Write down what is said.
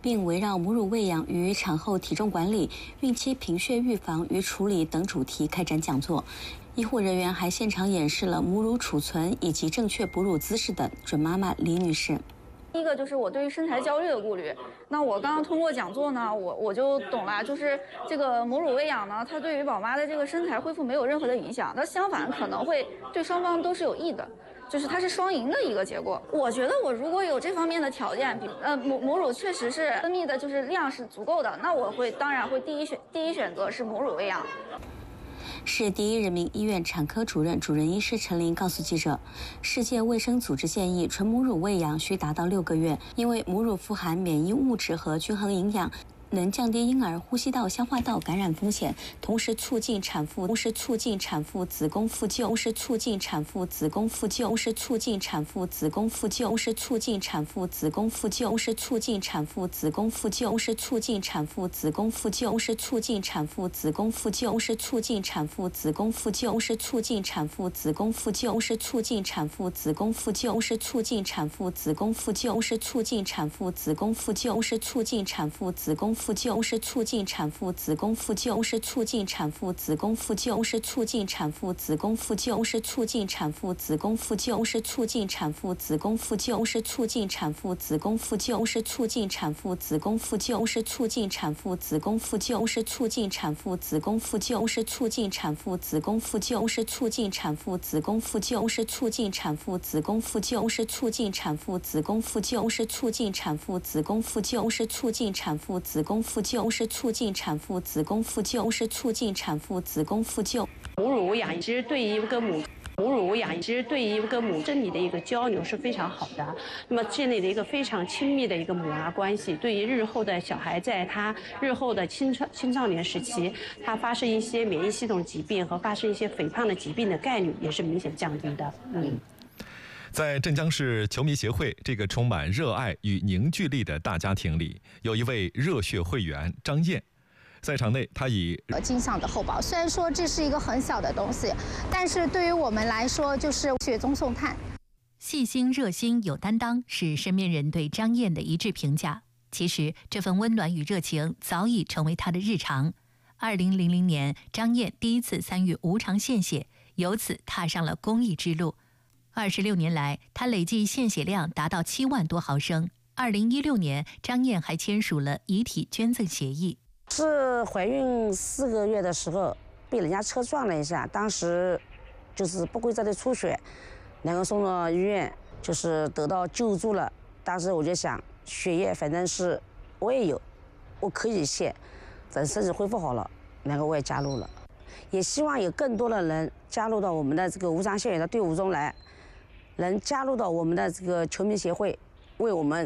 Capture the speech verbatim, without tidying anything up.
并围绕母乳喂养与产后体重管理、孕期贫血预防与处理等主题开展讲座。医护人员还现场演示了母乳储存以及正确哺乳姿势等。准妈妈李女士。 第一个就是我对于身材焦虑的顾虑。那我刚刚通过讲座呢，我我就懂了，就是这个母乳喂养呢，它对于宝妈的这个身材恢复没有任何的影响，它相反可能会对双方都是有益的，就是它是双赢的一个结果。我觉得我如果有这方面的条件，比呃母母乳确实是分泌的就是量是足够的，那我会当然会第一选第一选择是母乳喂养。 市第一人民医院产科主任主任医师陈林告诉记者，世界卫生组织建议纯母乳喂养需达到六个月，因为母乳富含免疫物质和均衡营养，能降低婴儿呼吸道、消化道感染风险，同时促进产妇，同时促进产妇子宫复旧，同时促进产妇子宫复旧，同时促进产妇子宫复旧，同时促进产妇子宫复旧，同时促进产妇子宫复旧，同时促进产妇子宫复旧，同时促进产妇子宫复旧，同时促进产妇子宫复旧，同时促进产妇子宫复旧，同时促进产妇子宫复旧，同时促进产妇子宫复旧，同时促进产妇子宫复旧，同时促进产妇子宫复旧。是促进产妇子宫复旧，是促进产妇子宫复旧，是促进产妇子宫复旧，是促进产妇子宫复旧，是促进产妇子宫复旧，是促进产妇子宫复旧，是促进产妇子宫复旧，是促进产妇子宫复旧，是促进产妇子宫复旧，是促进产妇子宫复旧，是促进产妇子宫复旧，是促进产妇子宫复旧，是促进产妇子宫复旧，是促进产妇子宫复旧，是促进产妇子宫复旧。是促进产妇子宫复旧，是促进产妇子宫复旧。 母乳喂养其实对于一个母母乳喂养其实对于一个母生理的一个交流是非常好的。那么建立了一个非常亲密的一个母儿关系，对于日后的小孩在他日后的青少青少年时期，他发生一些免疫系统疾病和发生一些肥胖的疾病的概率也是明显降低的。嗯。 在镇江市球迷协会这个充满热爱与凝聚力的大家庭里，有一位热血会员张燕。在场内，他以金像的厚宝，虽然说这是一个很小的东西，但是对于我们来说，就是雪中送炭。 细心、热心、有担当，是身边人对张燕的一致评价。其实，这份温暖与热情早已成为她的日常。二零零零年，张燕第一次参与无偿献血，由此踏上了公益之路。二十六年来，她累计献血量达到七万多毫升。二零一六年，张燕还签署了遗体捐赠协议。 是怀孕四个月的时候被人家车撞了一下，当时就是不规则的出血，然后送到医院，就是得到救助了。当时我就想，血液反正是我也有，我可以献。等身体恢复好了，然后我也加入了，也希望有更多的人加入到我们的这个无偿献血的队伍中来。能加入到我们的这个球迷协会，为我们